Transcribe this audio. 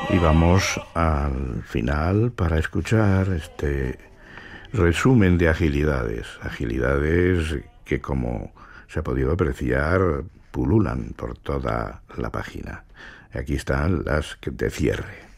Y vamos al final para escuchar este resumen de agilidades. Agilidades que, como se ha podido apreciar, pululan por toda la página. Aquí están las de cierre.